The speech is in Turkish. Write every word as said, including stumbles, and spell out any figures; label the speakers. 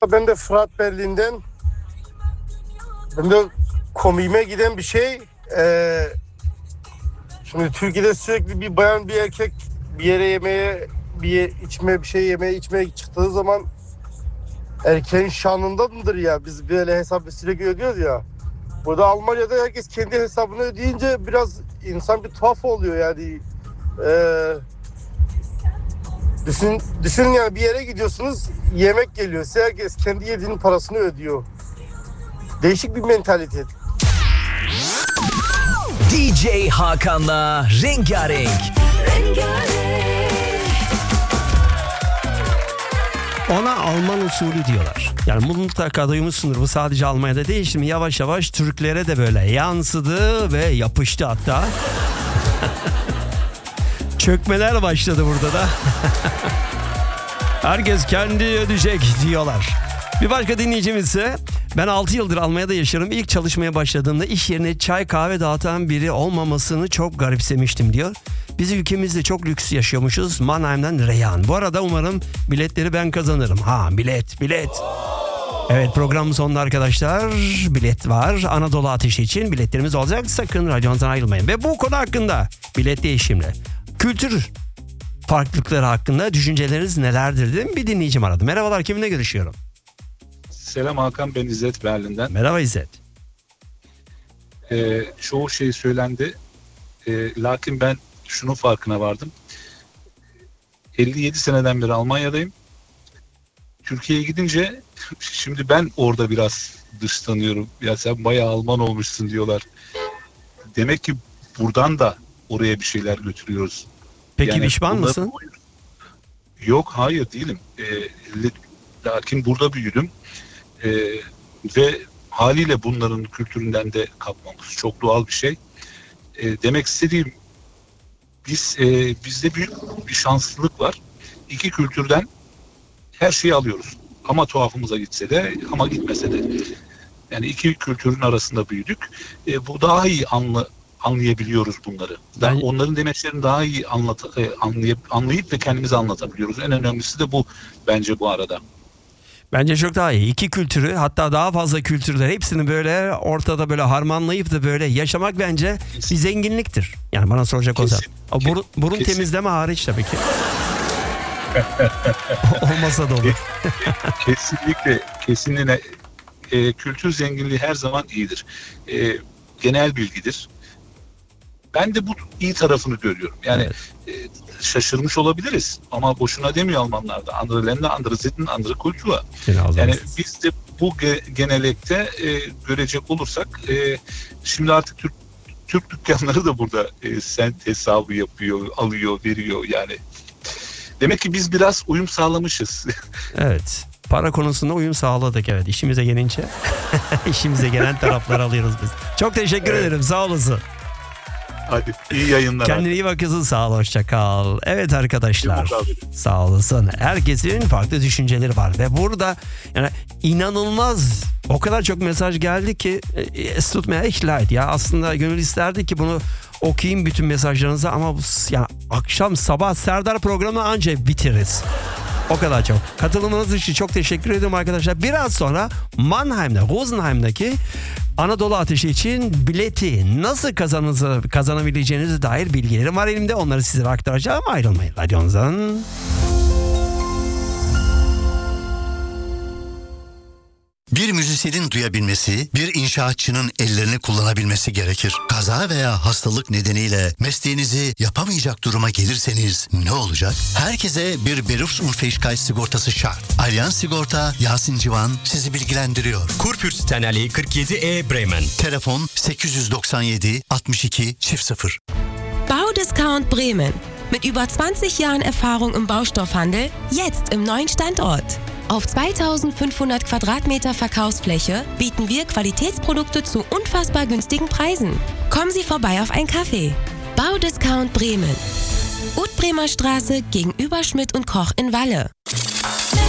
Speaker 1: Ben de Fırat Berlin'den. Ben de komiğime giden bir şey. Ee, şimdi Türkiye'de sürekli bir bayan bir erkek bir yere yemeğe, bir yer, içme bir şey yemeye içmeye çıktığı zaman erkeğin şanında mıdır ya? Biz böyle hesap sürekli ödüyoruz ya. Burada Almanya'da herkes kendi hesabını ödeyince biraz insan bir tuhaf oluyor yani. Ee, düşün, düşünün yani bir yere gidiyorsunuz, yemek geliyor. Size herkes kendi yediğinin parasını ödüyor. Değişik bir mentalite.
Speaker 2: D J Hakan'la Rengarenk.
Speaker 3: Ona Alman usulü diyorlar. Yani bunu mutlaka duymuşsundur. Bu sadece Almanya'da değil. Şimdi yavaş yavaş Türklere de böyle yansıdı ve yapıştı hatta. Çökmeler başladı burada da. Herkes kendi ödeyecek diyorlar. Bir başka dinleyicimiz ise ben altı yıldır Almanya'da yaşıyorum. İlk çalışmaya başladığımda iş yerine çay kahve dağıtan biri olmamasını çok garipsemiştim diyor. Biz ülkemizde çok lüks yaşıyormuşuz. Mannheim'den Reyhan. Bu arada umarım biletleri ben kazanırım. Ha bilet bilet. Evet programın sonunda arkadaşlar bilet var. Anadolu Ateşi için biletlerimiz olacak. Sakın radyonuzdan ayrılmayın. Ve bu konu hakkında bilet değişimle kültür farklılıkları hakkında düşünceleriniz nelerdir dedim. Bir dinleyicim aradı. Merhabalar kiminle görüşüyorum?
Speaker 4: Selam Hakan, ben İzzet Berlin'den.
Speaker 3: Merhaba İzzet.
Speaker 4: Ee, çoğu şey söylendi. Ee, lakin ben şunun farkına vardım. elli yedi seneden beri Almanya'dayım. Türkiye'ye gidince şimdi ben orada biraz dışlanıyorum. Ya sen bayağı Alman olmuşsun diyorlar. Demek ki buradan da oraya bir şeyler götürüyoruz.
Speaker 3: Peki
Speaker 4: yani
Speaker 3: pişman mısın?
Speaker 4: Yok hayır değilim. Ee, lakin burada büyüdüm. Ee, ve haliyle bunların kültüründen de kapmamız çok doğal bir şey. Ee, demek istediğim biz e, bizde büyük bir şanslılık var. İki kültürden her şeyi alıyoruz. Ama tuhafımıza gitse de ama gitmese de. Yani iki kültürün arasında büyüdük. E, bu daha iyi anla, anlayabiliyoruz bunları. Daha, ben... Onların demeçlerini daha iyi anlat, e, anlayıp, anlayıp ve kendimize anlatabiliyoruz. En önemlisi de bu bence bu arada.
Speaker 3: Bence çok daha iyi. İki kültürü hatta daha fazla kültürler hepsini böyle ortada böyle harmanlayıp da böyle yaşamak bence Kesin. bir zenginliktir. Yani bana soracak olsa. Burun, burun temizleme hariç tabii ki. Olmasa da olur.
Speaker 4: Kesinlikle. Kesinlikle. E, kültür zenginliği her zaman iyidir. E, genel bilgidir. Ben de bu iyi tarafını görüyorum. Yani evet. e, şaşırmış olabiliriz ama boşuna demiyor Almanlar da. Andere Länder, andere Sitten, andere Kultur. Yani biz de bu ge- genellikte e, görecek olursak e, şimdi artık Türk Türk dükkanları da burada e, sent hesabı yapıyor, alıyor, veriyor yani. Demek ki biz biraz uyum sağlamışız.
Speaker 3: Evet. Para konusunda uyum sağladık evet. İşimize gelince işimize gelen tarafları alıyoruz biz. Çok teşekkür evet. ederim. Sağ olasın.
Speaker 4: Hadi iyi yayınlar.
Speaker 3: Kendine iyi bakıyorsun. Sağ ol. Hoşça kal. Evet arkadaşlar. Sağ olasın. Herkesin farklı düşünceleri var ve burada yani inanılmaz o kadar çok mesaj geldi ki es tut mir echt leid ya. Aslında gönül isterdi ki bunu okuyayım bütün mesajlarınızı ama ya akşam sabah Serdar programını anca bitiririz. O kadar çok. Katılımınız için çok teşekkür ediyorum arkadaşlar. Biraz sonra Mannheim'da, Rosenheim'daki Anadolu Ateşi için bileti nasıl kazanabileceğinize dair bilgilerim var elimde. Onları size aktaracağım. Ayrılmayın radyonuzdan.
Speaker 5: Bir müzisyenin duyabilmesi, bir inşaatçının ellerini kullanabilmesi gerekir. Kaza veya hastalık nedeniyle mesleğinizi yapamayacak duruma gelirseniz ne olacak? Herkese bir Berufsunfähigkeit sigortası şart. Allianz Sigorta, Yasin Civan sizi bilgilendiriyor.
Speaker 6: Kurfürstenallee kırk yedi E Bremen.
Speaker 5: Telefon sekiz doksan yedi altmış iki çift sıfır.
Speaker 7: Baudiscount Bremen. Mit über zwanzig Jahren Erfahrung im Baustoffhandel, jetzt im neuen Standort. Auf zweitausendfünfhundert Quadratmeter Verkaufsfläche bieten wir Qualitätsprodukte zu unfassbar günstigen Preisen. Kommen Sie vorbei auf einen Kaffee. Baudiscount Bremen. Utbremer Straße gegenüber Schmidt und Koch in Walle.